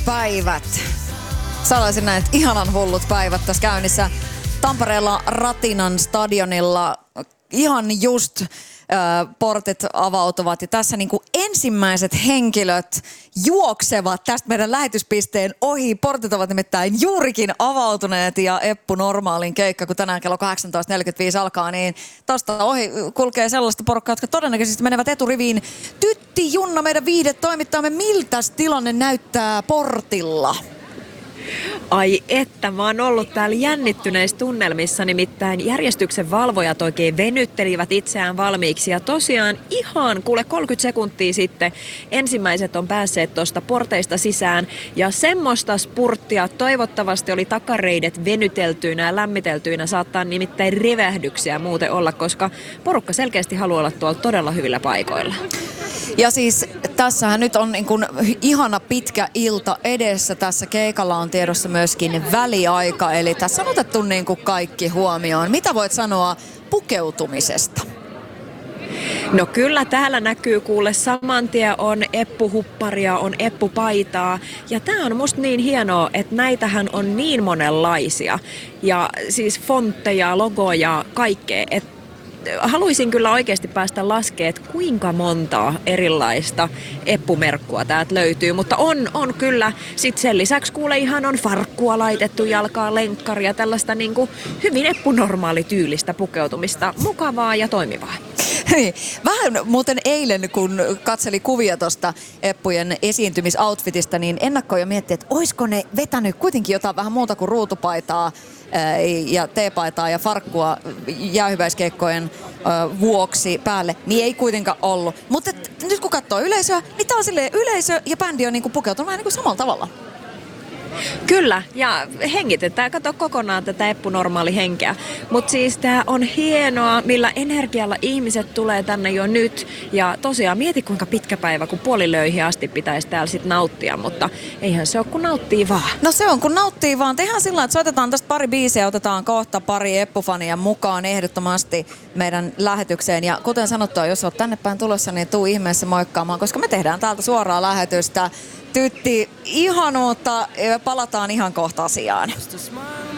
päivät. Sanoisin näin, että ihanan hullut päivät tässä käynnissä. Tampereella Ratinan stadionilla ihan just portit avautuvat ja tässä niinku ensimmäiset henkilöt juoksevat tästä meidän lähetyspisteen ohi. Portit ovat nimittäin juurikin avautuneet ja Eppu Normaalin keikka, kun tänään kello 18.45 alkaa, niin tosta ohi kulkee sellaista porukkaa, jotka todennäköisesti menevät eturiviin. Tytti Junna, meidän viihdetoimittajamme, miltäs tilanne näyttää portilla? Ai että, mä oon ollut täällä jännittyneissä tunnelmissa, nimittäin järjestyksen valvojat oikein venyttelivät itseään valmiiksi. Ja tosiaan ihan 30 sekuntia sitten ensimmäiset on päässeet tuosta porteista sisään. Ja semmoista spurttia toivottavasti oli takareidet venyteltyinä ja lämmiteltyinä. Saattaa nimittäin revähdyksiä muuten olla, koska porukka selkeästi haluaa olla tuolla todella hyvillä paikoilla. Ja siis tässähän nyt on niin kuin ihana pitkä ilta edessä. Tässä keikalla on tiedossa myöskin väliaika, eli tässä on otettu niin kuin kaikki huomioon. Mitä voit sanoa pukeutumisesta? No kyllä täällä näkyy kuule saman tien on Eppu-hupparia, on Eppu-paitaa ja tää on musta niin hienoa, että näitähän on niin monenlaisia ja siis fontteja, logoja, kaikkea, että haluaisin kyllä oikeasti päästä laskemaan, että kuinka montaa erilaista Eppu-merkkua täältä löytyy, mutta on kyllä. Sitten sen lisäksi kuule ihan on farkkua laitettu jalkaa, lenkkaria, tällaista niin kuin hyvin Eppu-normaali tyylistä pukeutumista, mukavaa ja toimivaa. Vähän muuten eilen, kun katseli kuvia tuosta Eppujen esiintymisoutfitista, niin ennakkoon jo miettii, että oisko ne vetänyt kuitenkin jotain vähän muuta kuin ruutupaitaa ja teepaitaa ja farkkua jäähyväiskeikkojen vuoksi päälle, niin ei kuitenkaan ollut. Mutta nyt kun katsoo yleisöä, niin taas yleisö ja bändi on niinku pukeutunut vähän niinku samalla tavalla. Kyllä, ja hengitetään, kato kokonaan tätä Eppu-normaali henkeä. Mutta siis tää on hienoa, millä energialla ihmiset tulee tänne jo nyt. Ja tosiaan mieti kuinka pitkä päivä, kun puolilöihin asti pitäisi täällä sit nauttia, mutta eihän se ole kun nauttii vaan. No se on kun nauttii vaan. Tehdään sillä, että soitetaan tästä pari biisiä, otetaan kohta pari Eppu-fania mukaan ehdottomasti meidän lähetykseen. Ja kuten sanottua, jos olet tänne päin tulossa, niin tuu ihmeessä moikkaamaan, koska me tehdään täältä suoraa lähetystä. Tytti, ihanuutta. Palataan ihan kohta asiaan.